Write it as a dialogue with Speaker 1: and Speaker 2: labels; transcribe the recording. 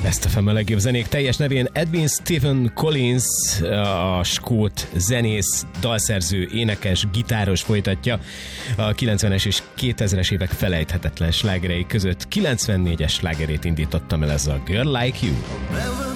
Speaker 1: Best FM a legjobb zenék teljes nevén Edwin Stephen Collins, a skót zenész, dalszerző, énekes, gitáros folytatja a 90-es és 2000-es évek felejthetetlen slágerei között 94-es slágerét indítottam el, ez a Girl Like You.